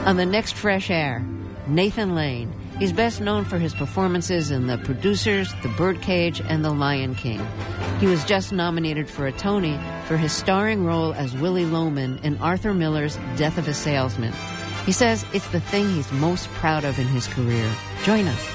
On the next Fresh Air, Nathan Lane. He's best known for his performances in The Producers, The Birdcage, and The Lion King. He was just nominated for a Tony for his starring role as Willie Loman in Arthur Miller's Death of a Salesman. He says it's the thing he's most proud of in his career. Join us.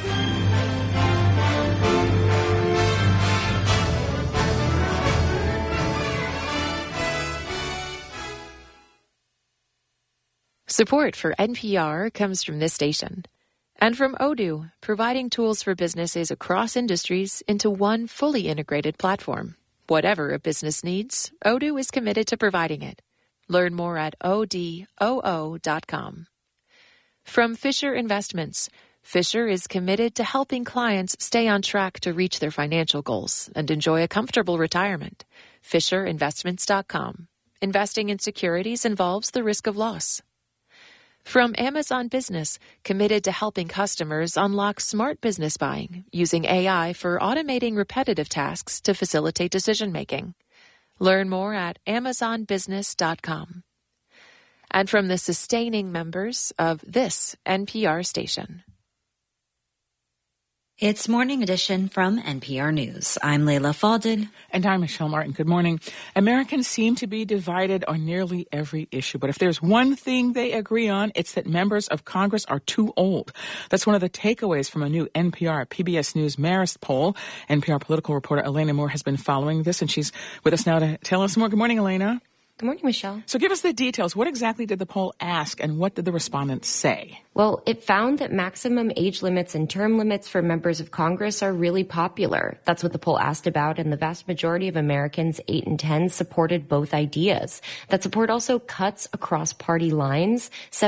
Support for NPR comes from this station. And from Odoo, providing tools for businesses across industries into one fully integrated platform. Whatever a business needs, Odoo is committed to providing it. Learn more at odoo.com. From Fisher Investments, Fisher is committed to helping clients stay on track to reach their financial goals and enjoy a comfortable retirement. FisherInvestments.com. Investing in securities involves the risk of loss. From Amazon Business, committed to helping customers unlock smart business buying using AI for automating repetitive tasks to facilitate decision-making. Learn more at amazonbusiness.com. And from the sustaining members of this NPR station. It's Morning Edition from NPR News. I'm Leila Fadel. And I'm Michelle Martin. Good morning. Americans seem to be divided on nearly every issue. But if there's one thing they agree on, it's that members of Congress are too old. That's one of the takeaways from a new NPR PBS News Marist poll. NPR political reporter Elena Moore has been following this, and she's with us now to tell us more. Good morning, Elena. Good morning, Michelle. So give us the details. What exactly did the poll ask, and what did the respondents say? Well, it found that maximum age limits and term limits for members of Congress are really popular. That's what the poll asked about, and the vast majority of Americans, 8 in 10, supported both ideas. That support also cuts across party lines.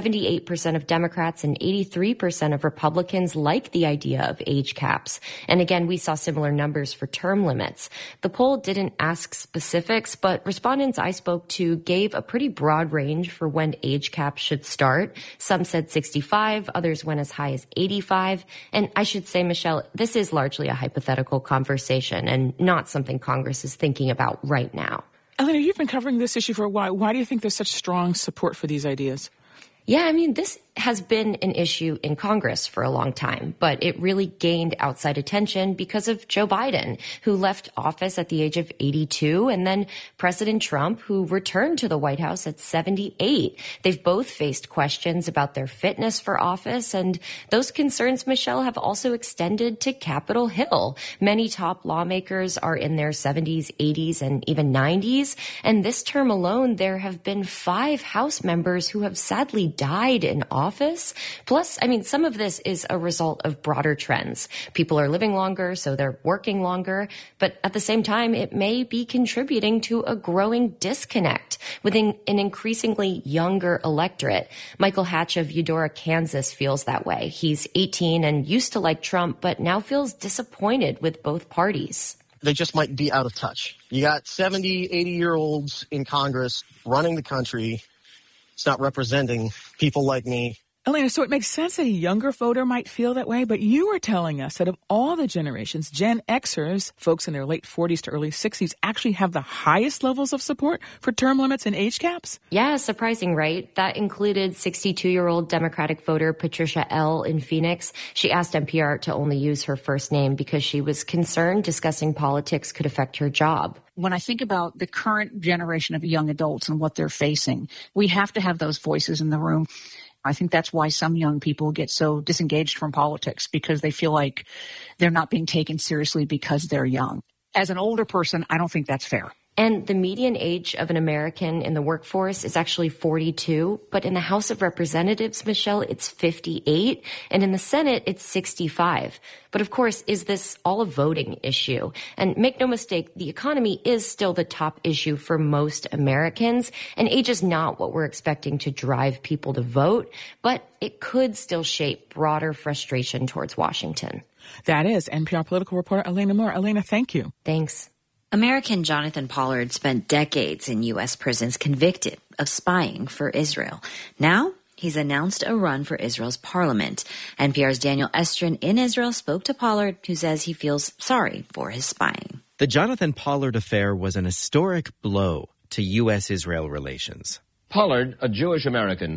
78% of Democrats and 83% of Republicans like the idea of age caps. And again, we saw similar numbers for term limits. The poll didn't ask specifics, but respondents I spoke to gave a pretty broad range for when age caps should start. Some said 65, others went as high as 85. And I should say, Michelle, this is largely a hypothetical conversation and not something Congress is thinking about right now. Elena, you've been covering this issue for a while. Why do you think there's such strong support for these ideas? Yeah, I mean, this has been an issue in Congress for a long time, but it really gained outside attention because of Joe Biden, who left office at the age of 82, and then President Trump, who returned to the White House at 78. They've both faced questions about their fitness for office, and those concerns, Michelle, have also extended to Capitol Hill. Many top lawmakers are in their 70s, 80s, and even 90s, and this term alone, there have been 5 House members who have sadly died in office. Plus, I mean, some of this is a result of broader trends. People are living longer, so they're working longer. But at the same time, it may be contributing to a growing disconnect within an increasingly younger electorate. Michael Hatch of Eudora, Kansas feels that way. He's 18 and used to like Trump, but now feels disappointed with both parties. They just might be out of touch. You got 70, 80-year-olds in Congress running the country. It's not representing people like me. Elena, so it makes sense that a younger voter might feel that way, but you were telling us that of all the generations, Gen Xers, folks in their late 40s to early 60s, actually have the highest levels of support for term limits and age caps? Yeah, surprising, right? That included 62-year-old Democratic voter Patricia L. in Phoenix. She asked NPR to only use her first name because she was concerned discussing politics could affect her job. When I think about the current generation of young adults and what they're facing, we have to have those voices in the room. I think that's why some young people get so disengaged from politics, because they feel like they're not being taken seriously because they're young. As an older person, I don't think that's fair. And the median age of an American in the workforce is actually 42. But in the House of Representatives, Michelle, it's 58. And in the Senate, it's 65. But of course, is this all a voting issue? And make no mistake, the economy is still the top issue for most Americans. And age is not what we're expecting to drive people to vote. But it could still shape broader frustration towards Washington. That is NPR political reporter Elena Moore. Elena, thank you. Thanks. American Jonathan Pollard spent decades in U.S. prisons convicted of spying for Israel. Now, he's announced a run for Israel's parliament. NPR's Daniel Estrin in Israel spoke to Pollard, who says he feels sorry for his spying. The Jonathan Pollard affair was an historic blow to U.S.-Israel relations. Pollard, a Jewish American,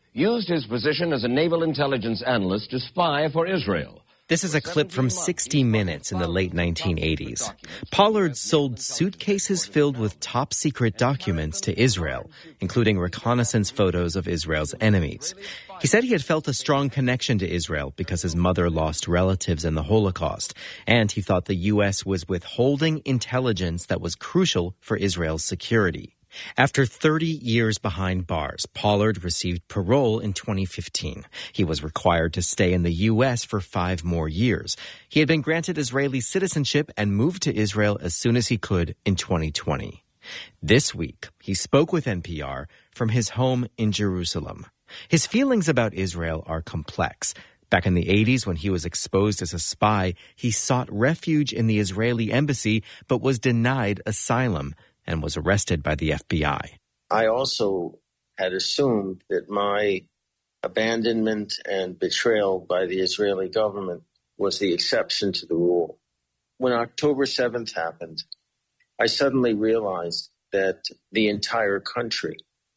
used his position as a naval intelligence analyst to spy for Israel. This is a clip from 60 Minutes in the late 1980s. Pollard sold suitcases filled with top-secret documents to Israel, including reconnaissance photos of Israel's enemies. He said he had felt a strong connection to Israel because his mother lost relatives in the Holocaust, and he thought the U.S. was withholding intelligence that was crucial for Israel's security. After 30 years behind bars, Pollard received parole in 2015. He was required to stay in the U.S. for 5 more years. He had been granted Israeli citizenship and moved to Israel as soon as he could in 2020. This week, he spoke with NPR from his home in Jerusalem. His feelings about Israel are complex. Back in the 80s, when he was exposed as a spy, he sought refuge in the Israeli embassy but was denied asylum and was arrested by the FBI. I also had assumed that my abandonment and betrayal by the Israeli government was the exception to the rule. When October 7th happened, I suddenly realized that the entire country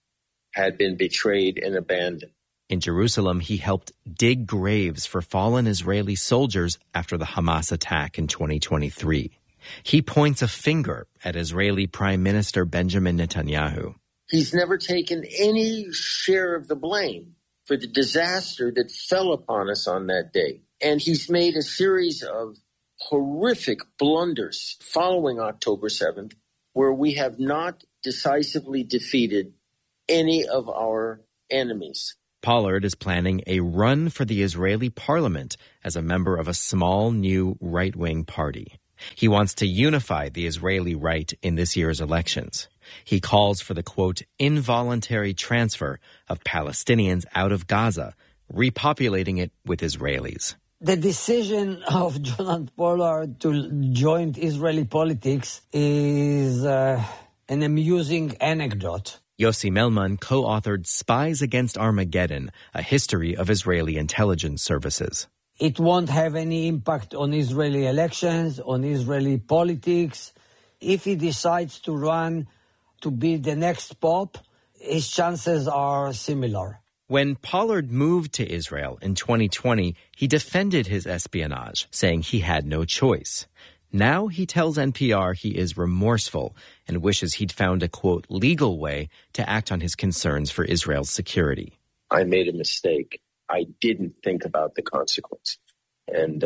had been betrayed and abandoned. In Jerusalem, he helped dig graves for fallen Israeli soldiers after the Hamas attack in 2023. He points a finger at Israeli Prime Minister Benjamin Netanyahu. He's never taken any share of the blame for the disaster that fell upon us on that day. And he's made a series of horrific blunders following October 7th, where we have not decisively defeated any of our enemies. Pollard is planning a run for the Israeli parliament as a member of a small new right-wing party. He wants to unify the Israeli right in this year's elections. He calls for the, quote, involuntary transfer of Palestinians out of Gaza, repopulating it with Israelis. The decision of Jonathan Pollard to join Israeli politics is an amusing anecdote. Yossi Melman co-authored Spies Against Armageddon, a history of Israeli intelligence services. It won't have any impact on Israeli elections, on Israeli politics. If he decides to run to be the next pope, his chances are similar. When Pollard moved to Israel in 2020, he defended his espionage, saying he had no choice. Now he tells NPR he is remorseful and wishes he'd found a, quote, legal way to act on his concerns for Israel's security. I made a mistake. I didn't think about the consequences. And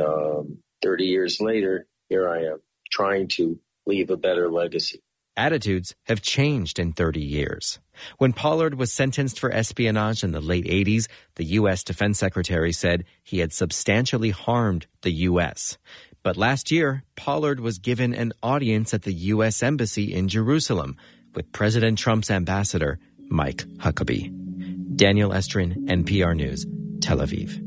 30 years later, here I am, trying to leave a better legacy. Attitudes have changed in 30 years. When Pollard was sentenced for espionage in the late 80s, the U.S. Defense Secretary said he had substantially harmed the U.S. But last year, Pollard was given an audience at the U.S. Embassy in Jerusalem with President Trump's ambassador, Mike Huckabee. Daniel Estrin, NPR News, Tel Aviv.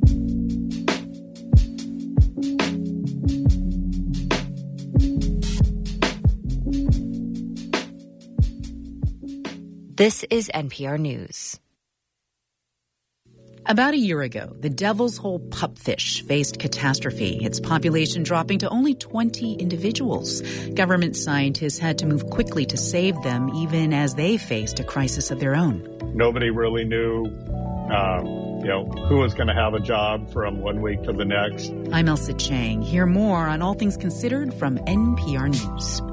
This is NPR News. About a year ago, the Devil's Hole pupfish faced catastrophe, its population dropping to only 20 individuals. Government scientists had to move quickly to save them, even as they faced a crisis of their own. Nobody really knew, who was going to have a job from one week to the next. I'm Elsa Chang. Hear more on All Things Considered from NPR News.